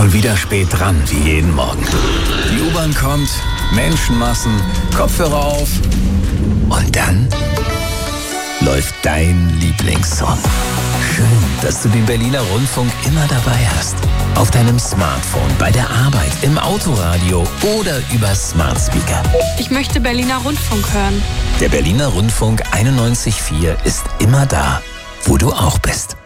Und wieder spät dran, wie jeden Morgen. Die U-Bahn kommt, Menschenmassen, Kopfhörer auf und dann läuft dein Lieblingssong. Schön, dass du den Berliner Rundfunk immer dabei hast. Auf deinem Smartphone, bei der Arbeit, im Autoradio oder über Smart Speaker. Ich möchte Berliner Rundfunk hören. Der Berliner Rundfunk 91.4 ist immer da, wo du auch bist.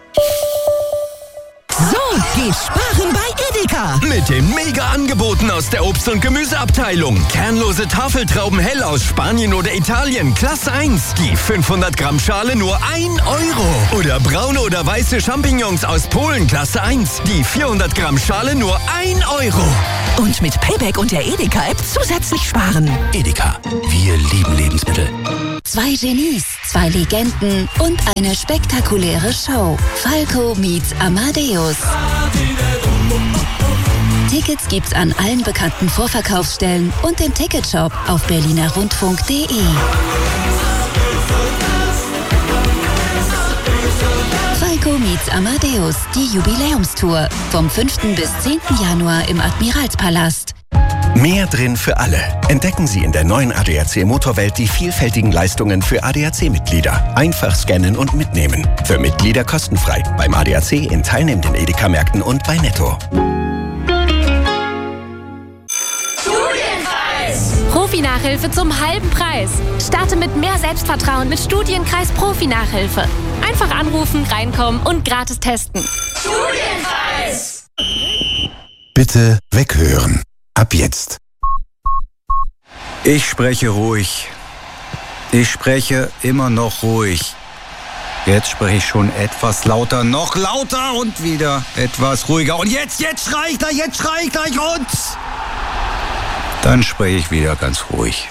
So geht's sparen bei Edeka. Mit den Mega-Angeboten aus der Obst- und Gemüseabteilung. Kernlose Tafeltrauben hell aus Spanien oder Italien, Klasse 1. Die 500 Gramm Schale nur 1 Euro. Oder braune oder weiße Champignons aus Polen, Klasse 1. Die 400 Gramm Schale nur 1 Euro. Und mit Payback und der Edeka-App zusätzlich sparen. Edeka, wir lieben Lebensmittel. 2 Genies, 2 Legenden und eine spektakuläre Show. Falco meets Amadeus. Tickets gibt's an allen bekannten Vorverkaufsstellen und im Ticketshop auf berlinerrundfunk.de. Falco meets Amadeus, die Jubiläumstour. Vom 5. bis 10. Januar im Admiralspalast. Mehr drin für alle. Entdecken Sie in der neuen ADAC Motorwelt die vielfältigen Leistungen für ADAC-Mitglieder. Einfach scannen und mitnehmen. Für Mitglieder kostenfrei. Beim ADAC in teilnehmenden Edeka-Märkten und bei Netto. Profi-Nachhilfe zum halben Preis. Starte mit mehr Selbstvertrauen mit Studienkreis Profi-Nachhilfe. Einfach anrufen, reinkommen und gratis testen. Studienkreis! Bitte weghören. Ab jetzt. Ich spreche ruhig. Ich spreche immer noch ruhig. Jetzt spreche ich schon etwas lauter, noch lauter und wieder etwas ruhiger. Und jetzt schrei ich gleich und... Dann spreche ich wieder ganz ruhig.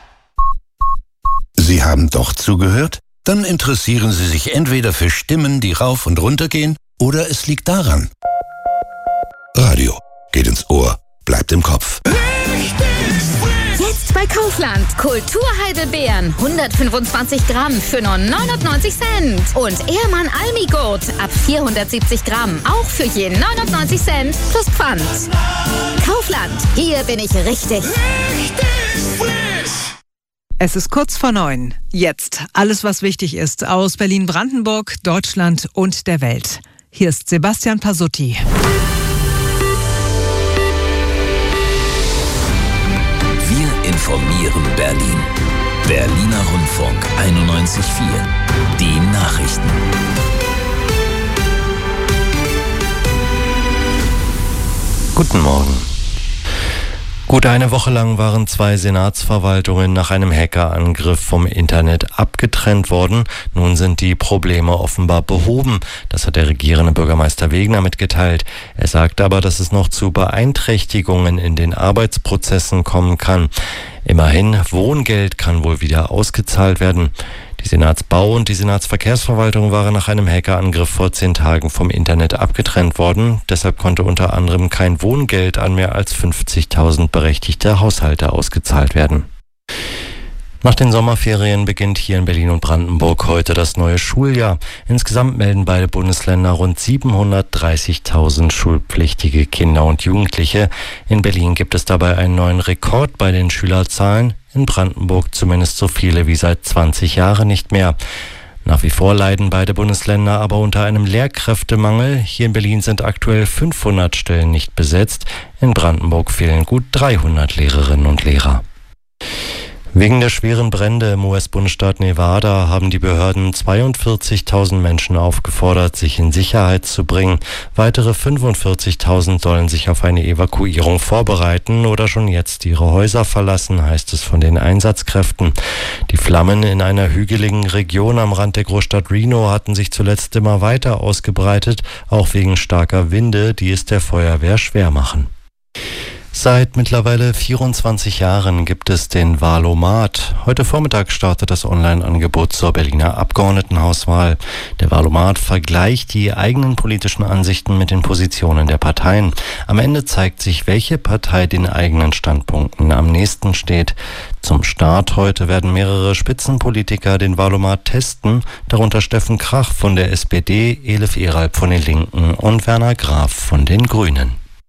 Sie haben doch zugehört? Dann interessieren Sie sich entweder für Stimmen, die rauf und runter gehen, oder es liegt daran. Radio geht ins Ohr, bleibt im Kopf. Jetzt bei Kaufland. Kulturheidelbeeren, 125 Gramm für nur 99 Cent. Und Ehrmann Almigurt ab 470 Gramm, auch für je 99 Cent plus Pfand. Kaufland, hier bin ich richtig. Es ist kurz vor 9. Jetzt alles, was wichtig ist aus Berlin-Brandenburg, Deutschland und der Welt. Hier ist Sebastian Pasutti. Wir informieren Berlin. Berliner Rundfunk 91.4. Die Nachrichten. Guten Morgen. Gut eine Woche lang waren 2 Senatsverwaltungen nach einem Hackerangriff vom Internet abgetrennt worden. Nun sind die Probleme offenbar behoben. Das hat der regierende Bürgermeister Wegner mitgeteilt. Er sagt aber, dass es noch zu Beeinträchtigungen in den Arbeitsprozessen kommen kann. Immerhin, Wohngeld kann wohl wieder ausgezahlt werden. Die Senatsbau- und die Senatsverkehrsverwaltung waren nach einem Hackerangriff vor 10 Tagen vom Internet abgetrennt worden. Deshalb konnte unter anderem kein Wohngeld an mehr als 50.000 berechtigte Haushalte ausgezahlt werden. Nach den Sommerferien beginnt hier in Berlin und Brandenburg heute das neue Schuljahr. Insgesamt melden beide Bundesländer rund 730.000 schulpflichtige Kinder und Jugendliche. In Berlin gibt es dabei einen neuen Rekord bei den Schülerzahlen. In Brandenburg zumindest so viele wie seit 20 Jahren nicht mehr. Nach wie vor leiden beide Bundesländer aber unter einem Lehrkräftemangel. Hier in Berlin sind aktuell 500 Stellen nicht besetzt. In Brandenburg fehlen gut 300 Lehrerinnen und Lehrer. Wegen der schweren Brände im US-Bundesstaat Nevada haben die Behörden 42.000 Menschen aufgefordert, sich in Sicherheit zu bringen. Weitere 45.000 sollen sich auf eine Evakuierung vorbereiten oder schon jetzt ihre Häuser verlassen, heißt es von den Einsatzkräften. Die Flammen in einer hügeligen Region am Rand der Großstadt Reno hatten sich zuletzt immer weiter ausgebreitet, auch wegen starker Winde, die es der Feuerwehr schwer machen. Seit mittlerweile 24 Jahren gibt es den Wahlomat. Heute Vormittag startet das Online-Angebot zur Berliner Abgeordnetenhauswahl. Der Wahlomat vergleicht die eigenen politischen Ansichten mit den Positionen der Parteien. Am Ende zeigt sich, welche Partei den eigenen Standpunkten am nächsten steht. Zum Start heute werden mehrere Spitzenpolitiker den Wahlomat testen, darunter Steffen Krach von der SPD, Elif Eralp von den Linken und Werner Graf von den Grünen.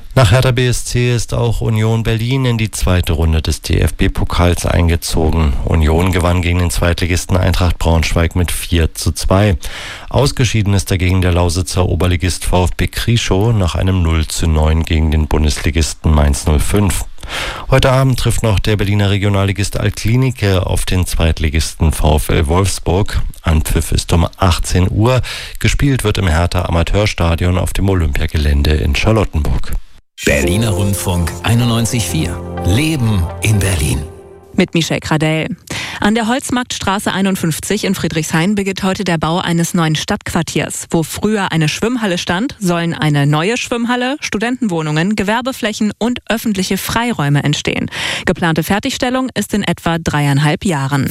Nach Hertha BSC ist auch Union Berlin in die zweite Runde des DFB-Pokals eingezogen. Union gewann gegen den Zweitligisten Eintracht Braunschweig mit 4:2. Ausgeschieden ist dagegen der Lausitzer Oberligist VfB Krieschow nach einem 0:9 gegen den Bundesligisten Mainz 05. Heute Abend trifft noch der Berliner Regionalligist Altklinike auf den Zweitligisten VfL Wolfsburg. Anpfiff ist um 18 Uhr. Gespielt wird im Hertha Amateurstadion auf dem Olympiagelände in Charlottenburg. Berliner Rundfunk 91.4. Leben in Berlin. Mit Michelle Gradell. An der Holzmarktstraße 51 in Friedrichshain beginnt heute der Bau eines neuen Stadtquartiers. Wo früher eine Schwimmhalle stand, sollen eine neue Schwimmhalle, Studentenwohnungen, Gewerbeflächen und öffentliche Freiräume entstehen. Geplante Fertigstellung ist in etwa 3,5 Jahren.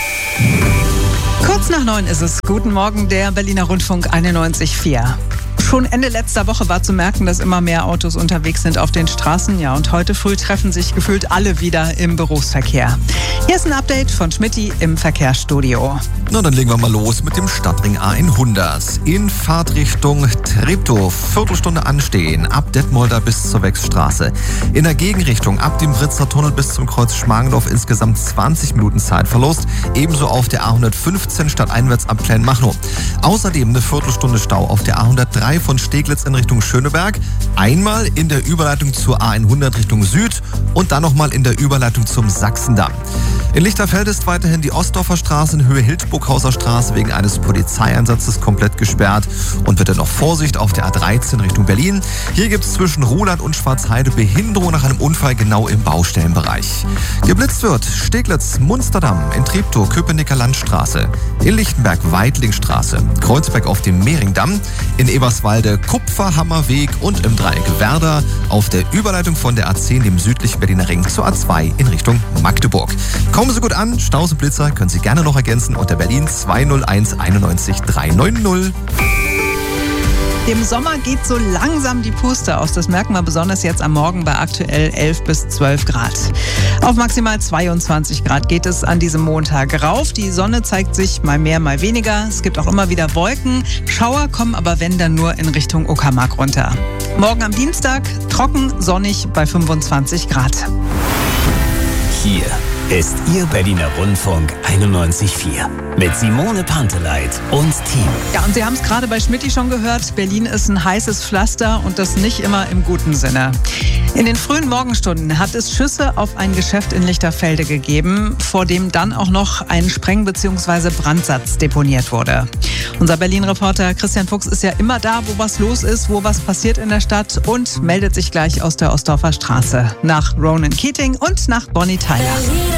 Kurz nach 9 ist es. Guten Morgen, der Berliner Rundfunk 91.4. Schon Ende letzter Woche war zu merken, dass immer mehr Autos unterwegs sind auf den Straßen. Ja, und heute früh treffen sich gefühlt alle wieder im Berufsverkehr. Hier ist ein Update von Schmitty im Verkehrsstudio. Na, dann legen wir mal los mit dem Stadtring A100. In Fahrtrichtung Treptow, Viertelstunde anstehen, ab Detmolder bis zur Wechsstraße. In der Gegenrichtung ab dem Britzer Tunnel bis zum Kreuz Schmargendorf insgesamt 20 Minuten Zeitverlust. Ebenso auf der A115 stadteinwärts ab Kleinmachnow. Außerdem eine Viertelstunde Stau auf der A103 von Steglitz in Richtung Schöneberg. Einmal in der Überleitung zur A100 Richtung Süd und dann nochmal in der Überleitung zum Sachsendamm. In Lichterfeld ist weiterhin die Ostdorfer Straße in Höhe Hildburghauser Straße wegen eines Polizeieinsatzes komplett gesperrt und bitte noch Vorsicht auf der A13 Richtung Berlin. Hier gibt es zwischen Ruhland und Schwarzheide Behinderung nach einem Unfall genau im Baustellenbereich. Geblitzt wird Steglitz, Munsterdamm, in Treptow, Köpenicker Landstraße, in Lichtenberg Weidlingstraße, Kreuzberg auf dem Mehringdamm, in Eberswalde Kupferhammerweg und im Dreieck Werder auf der Überleitung von der A10, dem südlichen Berliner Ring, zur A2 in Richtung Magdeburg. Kommen Sie gut an, Staus und Blitzer können Sie gerne noch ergänzen unter Berlin 201 91 390. Dem Sommer geht so langsam die Puste aus. Das merken wir besonders jetzt am Morgen bei aktuell 11 bis 12 Grad. Auf maximal 22 Grad geht es an diesem Montag rauf. Die Sonne zeigt sich mal mehr, mal weniger. Es gibt auch immer wieder Wolken. Schauer kommen aber wenn dann nur in Richtung Uckermark runter. Morgen am Dienstag trocken, sonnig bei 25 Grad. Hier ist Ihr Berliner Rundfunk 91.4 mit Simone Panteleit und Team. Ja, und Sie haben es gerade bei Schmitty schon gehört, Berlin ist ein heißes Pflaster und das nicht immer im guten Sinne. In den frühen Morgenstunden hat es Schüsse auf ein Geschäft in Lichterfelde gegeben, vor dem dann auch noch ein Spreng- bzw. Brandsatz deponiert wurde. Unser Berlin-Reporter Christian Fuchs ist ja immer da, wo was los ist, wo was passiert in der Stadt und meldet sich gleich aus der Ostdorfer Straße nach Ronan Keating und nach Bonnie Tyler.